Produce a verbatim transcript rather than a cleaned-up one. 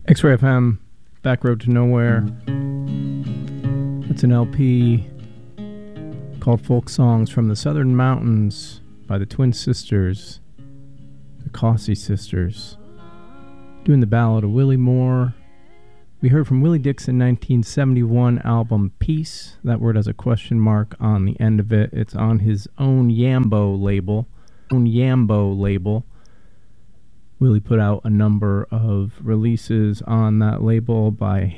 X-Ray F M, Back Road to Nowhere. It's an L P called Folk Songs from the Southern Mountains by the Twin Sisters, the Cossey Sisters, doing the ballad of Willie Moore. We heard from Willie Dix's nineteen seventy-one album Peace. That word has a question mark on the end of it. It's on his own Yambo label. Own Yambo label. Willie put out a number of releases on that label by